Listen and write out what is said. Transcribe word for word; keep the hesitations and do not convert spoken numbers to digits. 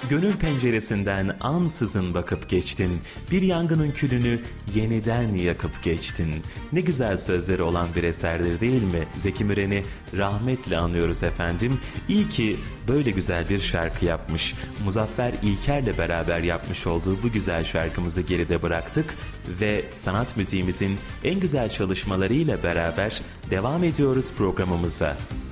Gönül penceresinden ansızın bakıp geçtin. Bir yangının külünü yeniden yakıp geçtin. Ne güzel sözleri olan bir eserdir değil mi? Zeki Müren'i rahmetle anıyoruz efendim. İyi ki böyle güzel bir şarkı yapmış. Muzaffer İlker'le beraber yapmış olduğu bu güzel şarkımızı geride bıraktık ve sanat müziğimizin en güzel çalışmalarıyla beraber devam ediyoruz programımıza.